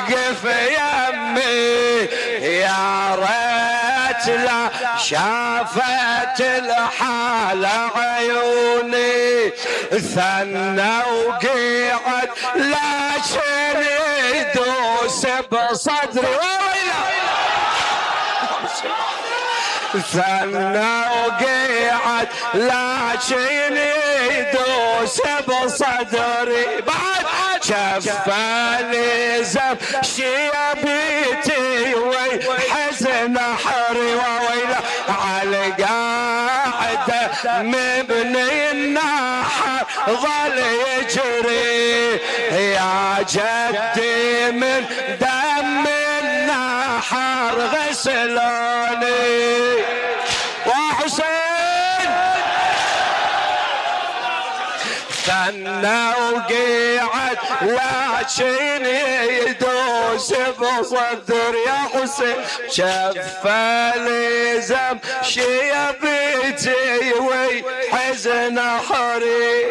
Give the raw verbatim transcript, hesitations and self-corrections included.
واقف يمي يا ريت لا شافت الحالة عيوني ثنى وقعد لكن يدوس بصدري ثنى وقعد لكن يدوس بصدري بعد شفاني زف شيبيتي وحزن حري وويله على قاعده مبني النحر ظل يجري يا جدي من دم النحر غسلاني وحسين ثنى وقعد لكن يدوس بصدر يا حسين شفى لي زم شيبتي وحزن حري